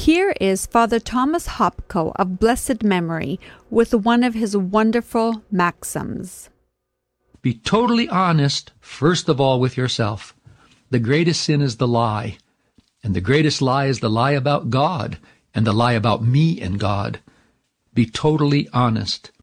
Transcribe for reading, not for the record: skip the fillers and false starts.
Here is Father Thomas Hopko of blessed memory with one of his wonderful maxims. Be totally honest, first of all, with yourself. The greatest sin is the lie, and the greatest lie is the lie about God, and the lie about me and God. Be totally honest.